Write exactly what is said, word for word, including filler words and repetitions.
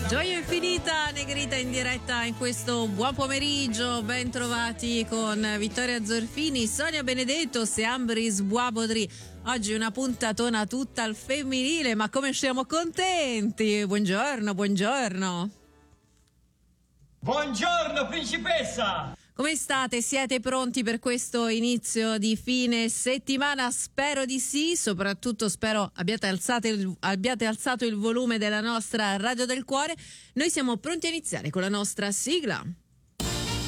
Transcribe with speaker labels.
Speaker 1: Gioia infinita, Negrita in diretta in questo buon pomeriggio, ben trovati con Vittoria Zorfini, Sonia Benedetto, Seambris Buabodri. Oggi una puntatona tutta al femminile, ma come siamo contenti! Buongiorno, buongiorno.
Speaker 2: Buongiorno principessa!
Speaker 1: Come state? Siete pronti per questo inizio di fine settimana? Spero di sì, soprattutto spero abbiate alzato il, abbiate alzato il volume della nostra Radio del Cuore. Noi siamo pronti a iniziare con la nostra sigla.